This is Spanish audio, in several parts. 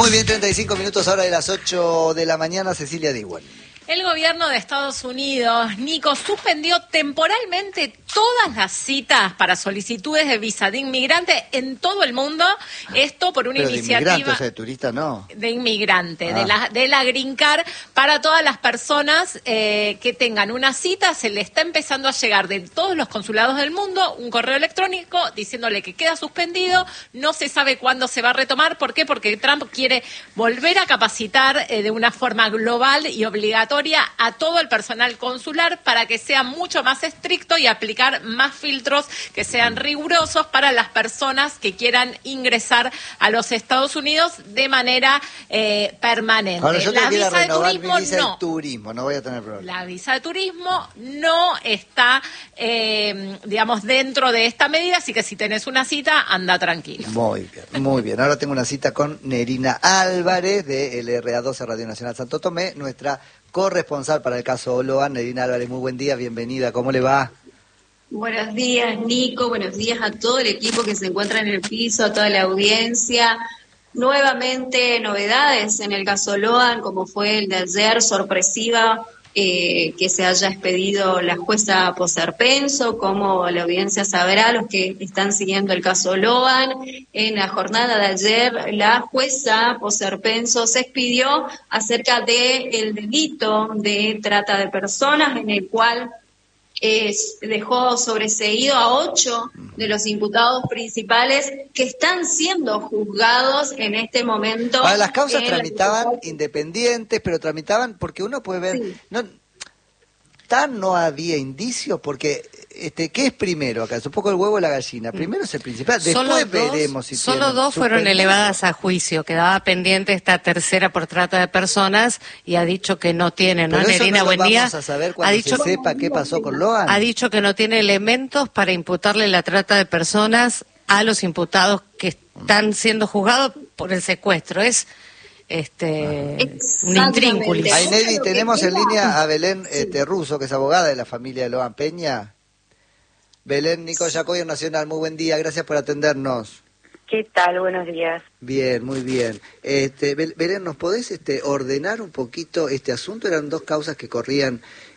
Muy bien, 35 minutos ahora de las 8 de la mañana, Cecilia Diwan. El gobierno de Estados Unidos, Nico, suspendió temporalmente todas las citas para solicitudes de visa de inmigrante en todo el mundo. Esto por una iniciativa... de inmigrante, o sea, de turista no. De inmigrante, de la Green Card, para todas las personas que tengan una cita. Se le está empezando a llegar de todos los consulados del mundo un correo electrónico diciéndole que queda suspendido. No se sabe cuándo se va a retomar. ¿Por qué? Porque Trump quiere volver a capacitar de una forma global y obligatoria a todo el personal consular para que sea mucho más estricto y aplicar más filtros que sean rigurosos para las personas que quieran ingresar a los Estados Unidos de manera permanente. Ahora, yo la quiero visa de renovar turismo mi visa no. de turismo, no voy a tener problema. La visa de turismo no está, digamos, dentro de esta medida, así que si tenés una cita, anda tranquilo. Muy bien, muy bien. Ahora tengo una cita con Nerina Álvarez de LRA12 Radio Nacional Santo Tomé, nuestra corresponsal para el caso Oloan. Nerina Álvarez, muy buen día, bienvenida, ¿cómo le va? Buenos días, Nico, buenos días a todo el equipo que se encuentra en el piso, a toda la audiencia. Nuevamente novedades en el caso Loan, como fue el de ayer, sorpresiva, que se haya expedido la jueza Poserpenso, como la audiencia sabrá, los que están siguiendo el caso Loan. En la jornada de ayer, la jueza Poserpenso se expidió acerca del delito de trata de personas, en el cual dejó sobreseído a 8 de los imputados principales que están siendo juzgados en este momento. Ahora, las causas tramitaban independientes, pero tramitaban porque uno puede ver... Sí. No había indicios porque... ¿qué es primero acá? Es un poco el huevo o la gallina. Primero es el principal, después veremos si solo dos fueron elevadas a juicio. Quedaba pendiente esta tercera por trata de personas y ha dicho que no tiene, ¿no? Nerina, buen día. Vamos a saber cuando se sepa qué pasó con Loan. Ha dicho que no tiene elementos para imputarle la trata de personas a los imputados que están siendo juzgados por el secuestro. Es un intrínculis. Ahí, Nelly, tenemos en línea a Belén Russo, que es abogada de la familia de Loan Peña. Belén, Nico Yacoyo Nacional, muy buen día, gracias por atendernos. ¿Qué tal? Buenos días. Bien, muy bien. Belén, ¿nos podés ordenar un poquito este asunto? Eran dos causas que corrían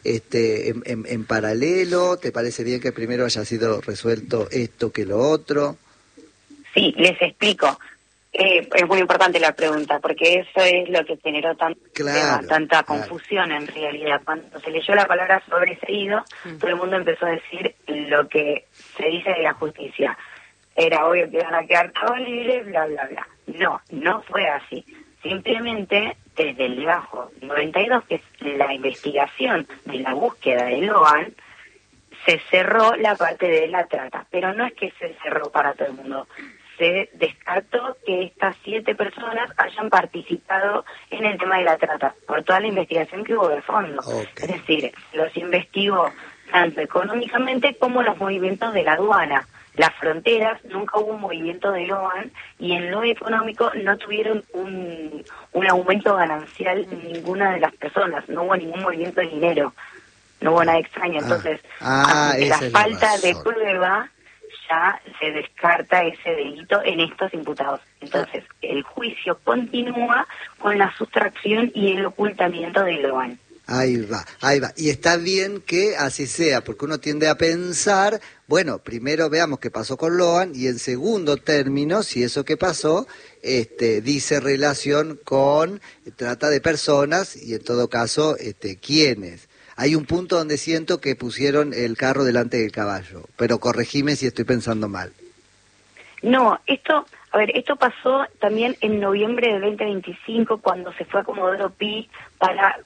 en paralelo. ¿Te parece bien que primero haya sido resuelto esto que lo otro? Sí, les explico. Es muy importante la pregunta, porque eso es lo que generó tanta confusión en realidad. Cuando se leyó la palabra sobreseído, todo el mundo empezó a decir lo que se dice de la justicia. Era obvio que iban a quedar todos libres, bla, bla, bla. No fue así. Simplemente, desde el legajo 92, que es la investigación de la búsqueda de Loan, se cerró la parte de la trata. Pero no es que se cerró para todo el mundo. Se descartó que estas 7 personas hayan participado en el tema de la trata, por toda la investigación que hubo de fondo. Okay. Es decir, los investigó tanto económicamente como los movimientos de la aduana. Las fronteras, nunca hubo un movimiento de Loan, y en lo económico no tuvieron un aumento ganancial ninguna de las personas, no hubo ningún movimiento de dinero, no hubo nada extraño. Entonces, la falta de prueba, ya se descarta ese delito en estos imputados. Entonces, el juicio continúa con la sustracción y el ocultamiento de Loan. Ahí va. Y está bien que así sea, porque uno tiende a pensar, bueno, primero veamos qué pasó con Loan, y en segundo término, si eso que pasó, dice relación con trata de personas, y en todo caso, ¿quiénes? Hay un punto donde siento que pusieron el carro delante del caballo, pero corregime si estoy pensando mal. No, esto pasó también en noviembre de 2025, cuando se fue a Comodoro Pi para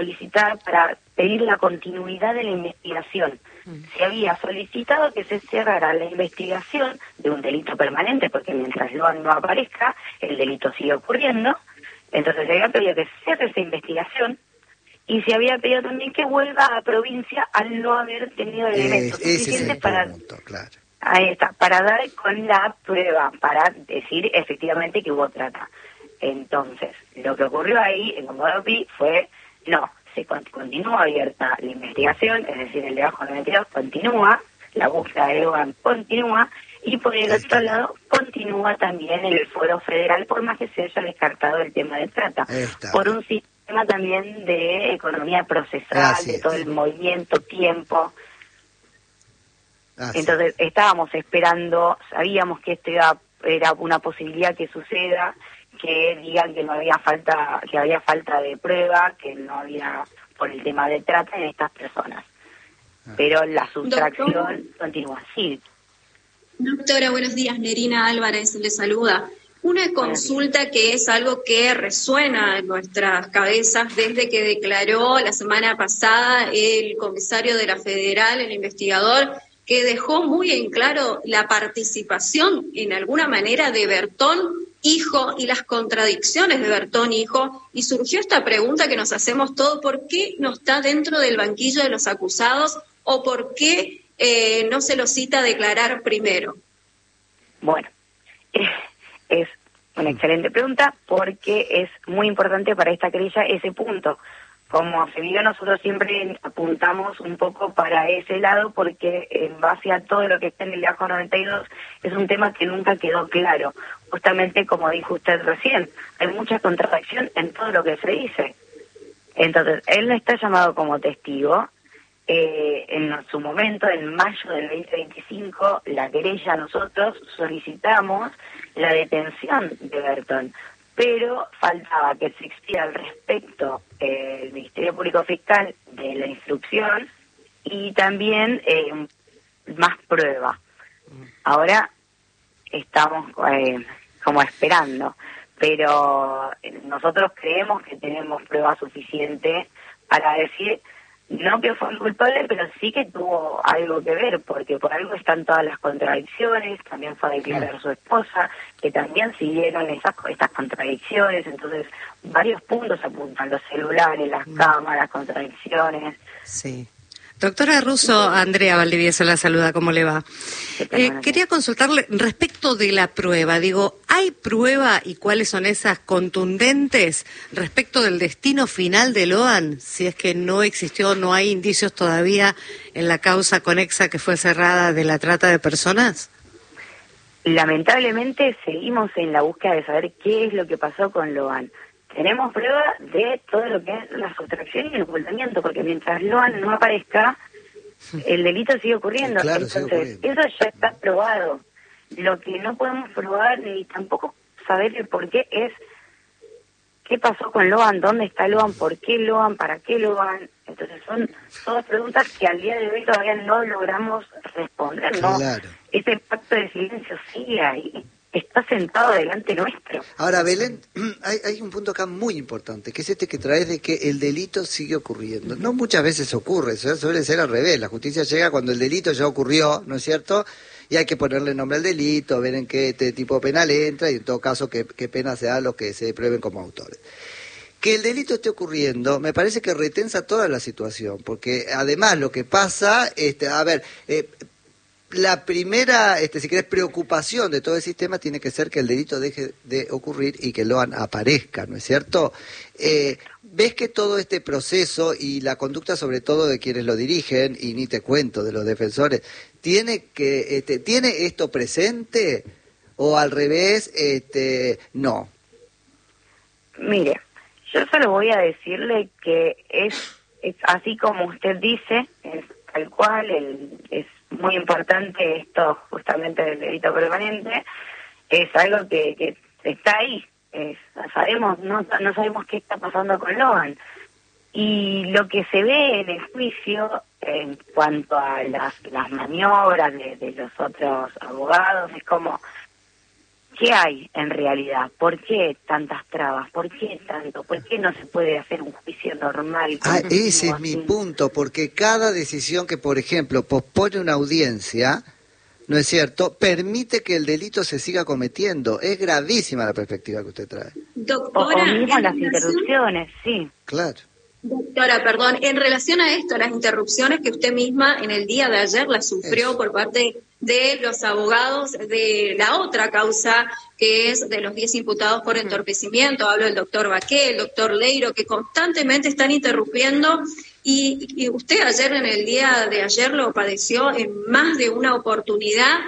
pedir la continuidad de la investigación. Se había solicitado que se cerrara la investigación de un delito permanente, porque mientras Loan no aparezca, el delito sigue ocurriendo. Entonces se había pedido que se cierre esa investigación, y se había pedido también que vuelva a provincia al no haber tenido elementos suficientes ahí está, para dar con la prueba, para decir efectivamente que hubo trata. Entonces, lo que ocurrió ahí en Comodoro Pi fue, se continúa abierta la investigación, es decir, el legajo 92 continúa, la búsqueda de Loan continúa, Y por el otro lado, continúa también el Fuero Federal, por más que se haya descartado el tema de trata, por un sistema también de economía procesal, de todo el movimiento, tiempo. Entonces estábamos esperando, sabíamos que esto era una posibilidad que suceda, que digan que no había falta, que había falta de prueba, que no había por el tema de trata en estas personas. Pero la sustracción continúa. Sí. Doctora, buenos días. Nerina Álvarez le saluda. Una consulta que es algo que resuena en nuestras cabezas desde que declaró la semana pasada el comisario de la Federal, el investigador, que dejó muy en claro la participación en alguna manera de Bertón hijo y las contradicciones de Bertón hijo, y surgió esta pregunta que nos hacemos todos: ¿por qué no está dentro del banquillo de los acusados o por qué no se lo cita a declarar primero? Bueno, es una excelente pregunta porque es muy importante para esta querella ese punto. Como se vio, nosotros siempre apuntamos un poco para ese lado porque en base a todo lo que está en el AJO 92 es un tema que nunca quedó claro. Justamente como dijo usted recién, hay mucha contradicción en todo lo que se dice. Entonces, él no está llamado como testigo. En su momento, en mayo del 2025, la querella, nosotros solicitamos la detención de Bertón, pero faltaba que se expidiera al respecto el Ministerio Público Fiscal de la instrucción y también más prueba. Ahora estamos como esperando, pero nosotros creemos que tenemos prueba suficiente para decir no que fue el culpable, pero sí que tuvo algo que ver, porque por algo están todas las contradicciones. También fue a declarar a su esposa, que también siguieron estas contradicciones. Entonces, varios puntos apuntan: los celulares, las cámaras, contradicciones. Sí. Doctora Russo, Andrea Valdivieso la saluda, ¿cómo le va? Quería consultarle respecto de la prueba. Digo, ¿hay prueba y cuáles son esas contundentes respecto del destino final de Loan? Si es que no existió, no hay indicios todavía en la causa conexa que fue cerrada de la trata de personas. Lamentablemente seguimos en la búsqueda de saber qué es lo que pasó con Loan. Tenemos prueba de todo lo que es la sustracción y el ocultamiento, porque mientras Loan no aparezca, el delito sigue ocurriendo. Claro, entonces, eso ya está probado. Lo que no podemos probar ni tampoco saber el por qué es qué pasó con Loan, dónde está Loan, por qué Loan, para qué Loan. Entonces son todas preguntas que al día de hoy todavía no logramos responder, ¿no? Claro. Ese pacto de silencio sigue ahí. Está sentado delante nuestro. Ahora, Belén, hay un punto acá muy importante, que es este que traes de que el delito sigue ocurriendo. No muchas veces ocurre, suele ser al revés. La justicia llega cuando el delito ya ocurrió, ¿no es cierto? Y hay que ponerle nombre al delito, ver en qué tipo penal entra y en todo caso qué pena se da a los que se prueben como autores. Que el delito esté ocurriendo, me parece que retensa toda la situación, porque además lo que pasa, la primera, si querés, preocupación de todo el sistema tiene que ser que el delito deje de ocurrir y que Loan aparezca, ¿no es cierto? ¿Ves que todo este proceso y la conducta sobre todo de quienes lo dirigen, y ni te cuento de los defensores, tiene esto presente o al revés, no? Mire, yo solo voy a decirle que es así como usted dice, es tal cual, es muy importante esto justamente del delito permanente, es algo que está ahí, no sabemos qué está pasando con Loan. Y lo que se ve en el juicio en cuanto a las maniobras de los otros abogados es como, ¿qué hay en realidad? ¿Por qué tantas trabas? ¿Por qué tanto? ¿Por qué no se puede hacer un juicio normal? Ese es mi punto, porque cada decisión que, por ejemplo, pospone una audiencia, ¿no es cierto?, permite que el delito se siga cometiendo. Es gravísima la perspectiva que usted trae. Doctora, o mismo las interrupciones, sí. Claro. Doctora, perdón, en relación a esto, las interrupciones que usted misma en el día de ayer las sufrió por parte de los abogados de la otra causa, que es de los 10 imputados por entorpecimiento, hablo del doctor Baqué, el doctor Leiro, que constantemente están interrumpiendo, y usted ayer, en el día de ayer, lo padeció en más de una oportunidad.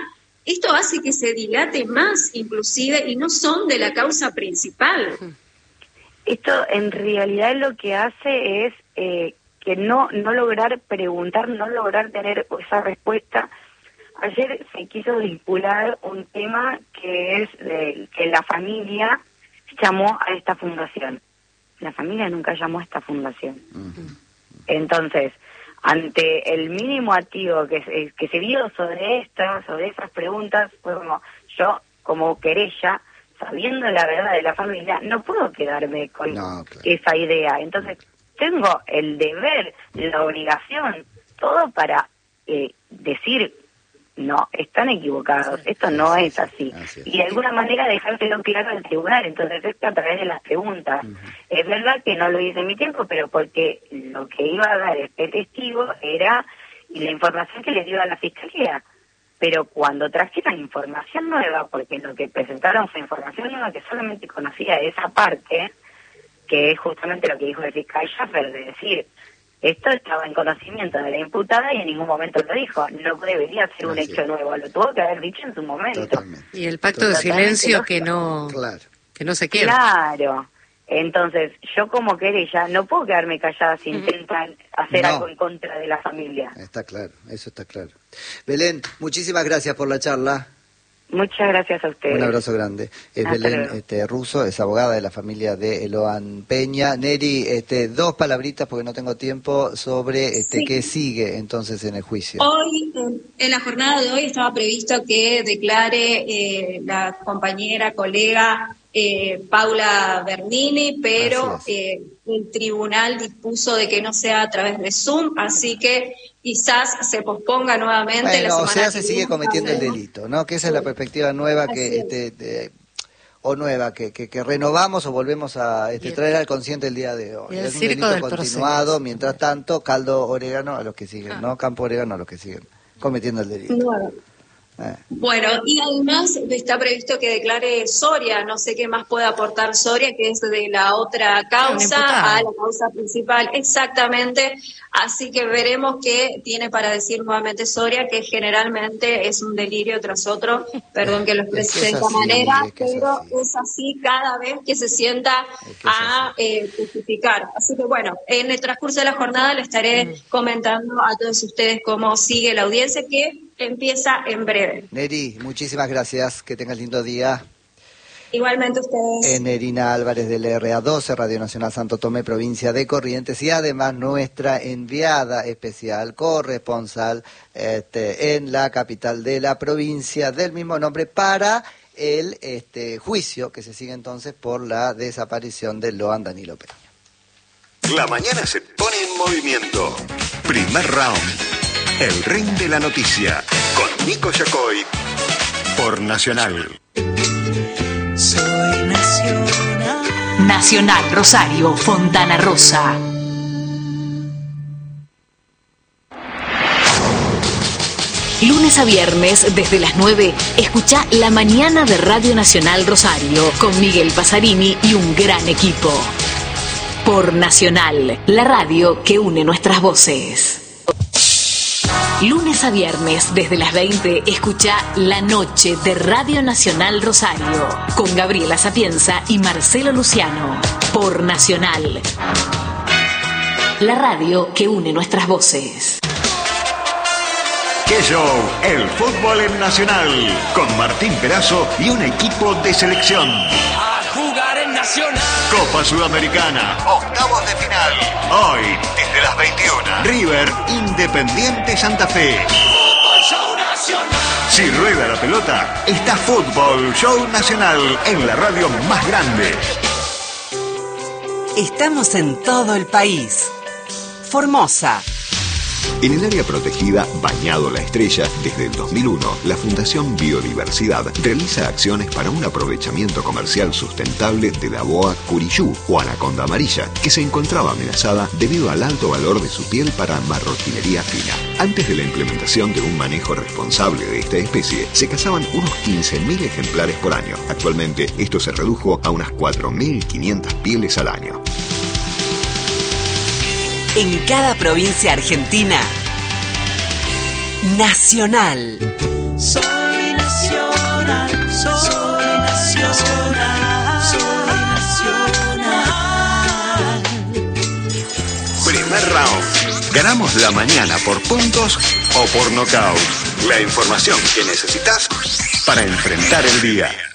esto hace que se dilate más inclusive y no son de la causa principal. Esto en realidad lo que hace es que no lograr preguntar, no lograr tener esa respuesta. Ayer se quiso vincular un tema que es que la familia llamó a esta fundación. La familia nunca llamó a esta fundación. Entonces, ante el mínimo activo que se dio sobre esas preguntas, fue como, yo como querella, sabiendo la verdad de la familia, no puedo quedarme con esa idea. Entonces, tengo el deber, la obligación, todo para decir, no, están equivocados, esto no es así. Y de alguna manera dejárselo claro al tribunal. Entonces, esto a través de las preguntas. Es verdad que no lo hice en mi tiempo, pero porque lo que iba a dar este testigo era y la información que le dio a la fiscalía. Pero cuando trajeron información nueva, porque lo que presentaron fue información nueva que solamente conocía esa parte, que es justamente lo que dijo el fiscal Schaffer, de decir, esto estaba en conocimiento de la imputada y en ningún momento lo dijo. No debería ser un hecho nuevo, lo tuvo que haber dicho en su momento. Totalmente. Y el pacto de silencio que no se quiebra. Claro. Entonces, yo como querella no puedo quedarme callada si intentan hacer algo en contra de la familia. Está claro, eso está claro. Belén, muchísimas gracias por la charla. Muchas gracias a ustedes. Un abrazo grande. Belén Russo, es abogada de la familia de Eloan Peña. Neri, 2 palabritas porque no tengo tiempo sobre qué sigue entonces en el juicio. Hoy, en la jornada de hoy, estaba previsto que declare la compañera, colega Paula Bernini, pero el tribunal dispuso de que no sea a través de Zoom, así que quizás se posponga nuevamente la semana se sigue cometiendo el delito, ¿no? Que esa es la perspectiva nueva que que renovamos o volvemos a traer al consciente el día de hoy. Es un delito continuado, mientras tanto, caldo orégano a los que siguen, ¿no? Campo orégano a los que siguen cometiendo el delito. Bueno, y además está previsto que declare Soria, no sé qué más puede aportar Soria, que es de la otra causa a la causa principal, exactamente, así que veremos qué tiene para decir nuevamente Soria, que generalmente es un delirio tras otro, perdón que lo exprese de esta manera, pero es así cada vez que se sienta a justificar. Así que bueno, en el transcurso de la jornada le estaré comentando a todos ustedes cómo sigue la audiencia, que empieza en breve. Neri, muchísimas gracias, que tengas lindo día. Igualmente ustedes. Nerina Álvarez del RA12, Radio Nacional Santo Tomé, provincia de Corrientes, y además nuestra enviada especial, corresponsal en la capital de la provincia del mismo nombre para el juicio que se sigue entonces por la desaparición de Loan Danilo Peña. La mañana se pone en movimiento. Primer round. El ring de la noticia, con Nico Yacoy, por Nacional. Soy Nacional. Nacional Rosario, Fontana Rosa. Lunes a viernes, desde las 9, escucha La Mañana de Radio Nacional Rosario, con Miguel Pasarini y un gran equipo. Por Nacional, la radio que une nuestras voces. Lunes a viernes, desde las 20, escucha La Noche de Radio Nacional Rosario, con Gabriela Sapienza y Marcelo Luciano, por Nacional, la radio que une nuestras voces. ¡Qué show! El fútbol en Nacional, con Martín Perazo y un equipo de selección. A jugar en Nacional. Copa Sudamericana, octavos de final. Hoy, desde las 21. River, Independiente Santa Fe. Fútbol Show Nacional. Si rueda la pelota, está Fútbol Show Nacional en la radio más grande. Estamos en todo el país. Formosa. En el área protegida Bañado La Estrella, desde el 2001, la Fundación Biodiversidad realiza acciones para un aprovechamiento comercial sustentable de la boa curiyú o anaconda amarilla, que se encontraba amenazada debido al alto valor de su piel para marroquinería fina. Antes de la implementación de un manejo responsable de esta especie, se cazaban unos 15.000 ejemplares por año. Actualmente, esto se redujo a unas 4.500 pieles al año. En cada provincia argentina, Nacional. Soy Nacional. nacional, soy nacional, soy nacional. Primer round. Ganamos la mañana por puntos o por nocaut. La información que necesitas para enfrentar el día.